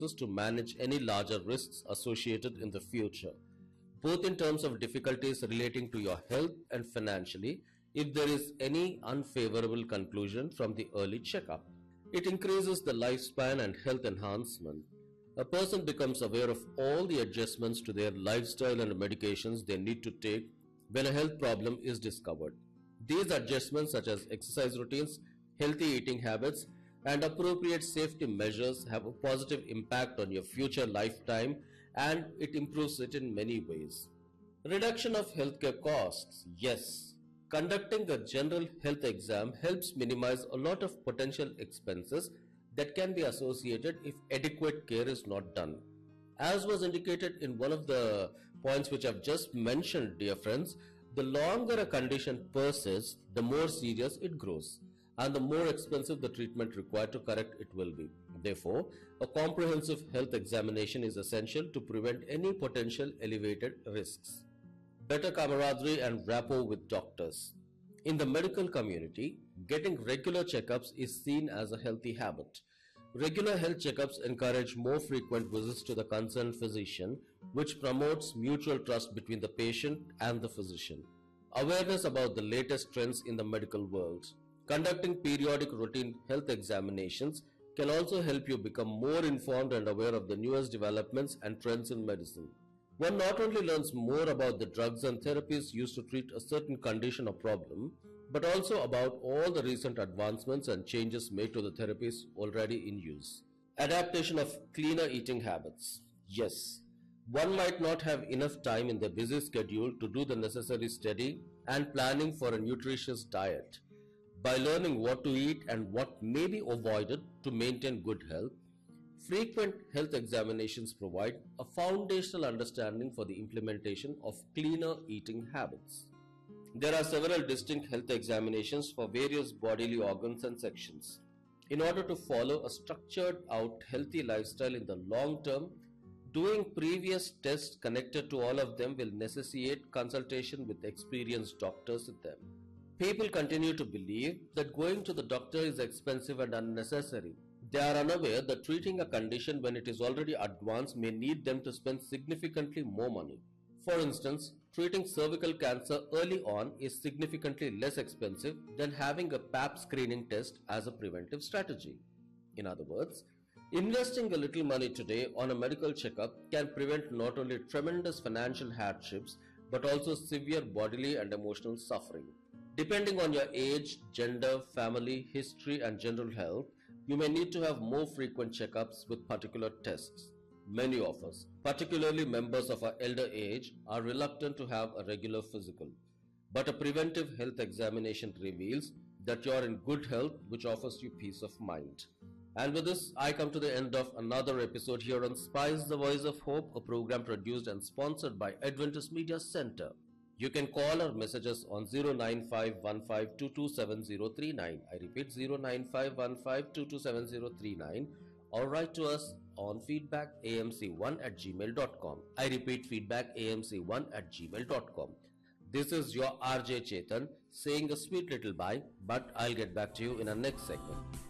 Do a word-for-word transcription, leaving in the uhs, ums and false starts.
to manage any larger risks associated in the future, both in terms of difficulties relating to your health and financially, if there is any unfavorable conclusion from the early checkup. It increases the lifespan and health enhancement. A person becomes aware of all the adjustments to their lifestyle and medications they need to take when a health problem is discovered. These adjustments, such as exercise routines, healthy eating habits, and appropriate safety measures, have a positive impact on your future lifetime, and it improves it in many ways. Reduction of healthcare costs. Yes, conducting a general health exam helps minimize a lot of potential expenses that can be associated if adequate care is not done. As was indicated in one of the points which I've just mentioned, dear friends, the longer a condition persists, the more serious it grows, and the more expensive the treatment required to correct it will be. Therefore, a comprehensive health examination is essential to prevent any potential elevated risks. Better camaraderie and rapport with doctors. In the medical community, getting regular checkups is seen as a healthy habit. Regular health checkups encourage more frequent visits to the concerned physician, which promotes mutual trust between the patient and the physician. Awareness about the latest trends in the medical world. Conducting periodic routine health examinations can also help you become more informed and aware of the newest developments and trends in medicine. One not only learns more about the drugs and therapies used to treat a certain condition or problem, but also about all the recent advancements and changes made to the therapies already in use. Adaptation of cleaner eating habits. Yes, one might not have enough time in their busy schedule to do the necessary study and planning for a nutritious diet. By learning what to eat and what may be avoided to maintain good health, frequent health examinations provide a foundational understanding for the implementation of cleaner eating habits. There are several distinct health examinations for various bodily organs and sections. In order to follow a structured out healthy lifestyle in the long term, doing previous tests connected to all of them will necessitate consultation with experienced doctors with them. People continue to believe that going to the doctor is expensive and unnecessary. They are unaware that treating a condition when it is already advanced may need them to spend significantly more money. For instance, treating cervical cancer early on is significantly less expensive than having a pap screening test as a preventive strategy. In other words, investing a little money today on a medical checkup can prevent not only tremendous financial hardships but also severe bodily and emotional suffering. Depending on your age, gender, family, history, and general health, you may need to have more frequent checkups with particular tests. Many of us, particularly members of our elder age, are reluctant to have a regular physical. But a preventive health examination reveals that you are in good health, which offers you peace of mind. And with this, I come to the end of another episode here on Spice the Voice of Hope, a program produced and sponsored by Adventist Media Center. You can call or message us on zero nine five one five two two seven zero three nine. I repeat, zero nine five one five two two seven zero three nine, or write to us on feedback a m c one at gmail dot com. I repeat, feedback a m c one at gmail dot com. This is your R J Chetan saying a sweet little bye, but I'll get back to you in our next segment.